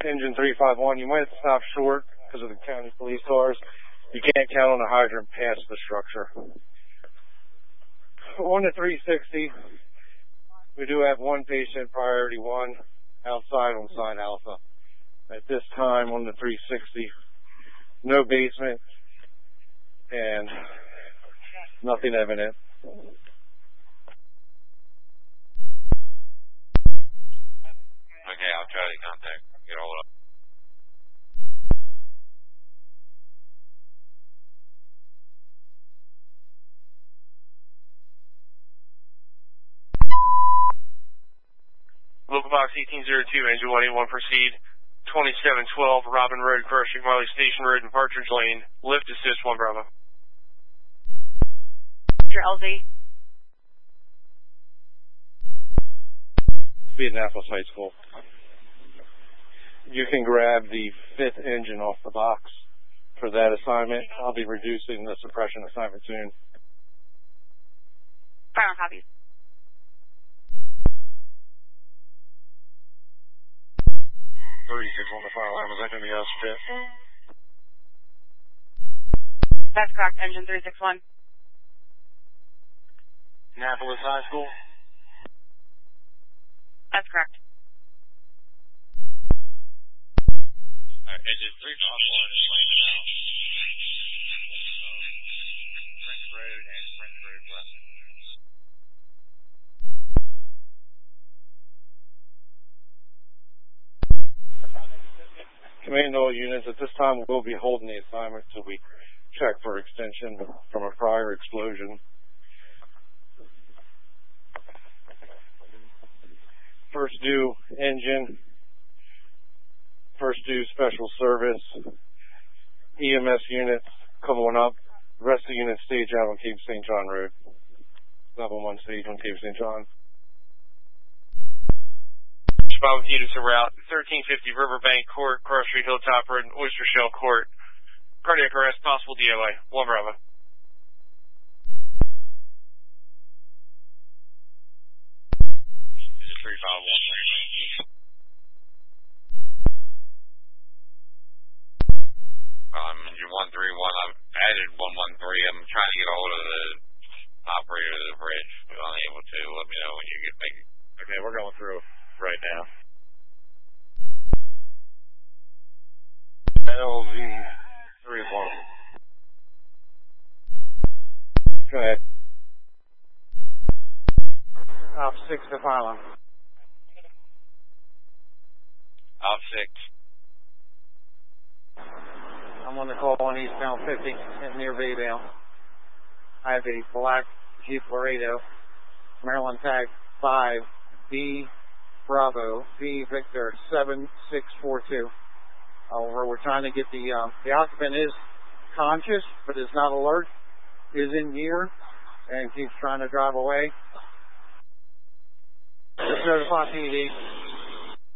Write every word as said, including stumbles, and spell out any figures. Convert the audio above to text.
Engine three five one, you might have to stop short because of the county police cars. You can't count on the hydrant past the structure. On the three sixty, we do have one patient, priority one, outside on side alpha. At this time on the three sixty, no basement and nothing evident. Okay, I'll try to contact, get hold of. Local box eighteen oh two, engine one eighty-one, proceed. twenty-seven twelve, Robin Road, crossing Marley Station Road and Partridge Lane. Lift assist, one Bravo. Your L Z. Indianapolis High School. You can grab the fifth engine off the box for that assignment. I'll be reducing the suppression assignment soon. Final copies. thirty-six on the file line. Is that going to be us, Fit? That's correct. Engine three six one. Annapolis High School? That's correct. Alright, engine three five one is landing out. French Road and French Road West. Command all units, at this time we'll be holding the assignment until we check for extension from a prior explosion. First due engine, first due special service, E M S units, come on up. The rest of the units stage out on Cape Saint John Road. Level one stage on Cape Saint John. Bob units en route, thirteen fifty Riverbank Court, Cross Street Hilltop Road, and Oyster Shell Court. Cardiac arrest, possible D O A. One Bravo. Engine three five one, three five. Um, engine one three one, I've added one one three. I'm trying to get a hold of the operator of the bridge, but unable to. Let me know when you get back. Okay, we're going through right now. L V three one. Go ahead. Op six to Phylum. Op six. I'm on the call on eastbound fifty near Baydale. I have a black Jeep Laredo, Maryland tag five B Bravo V Victor seven six four two. Over, we're trying to get the uh, the occupant is conscious but is not alert, is in gear, and keeps trying to drive away. Just notify P D.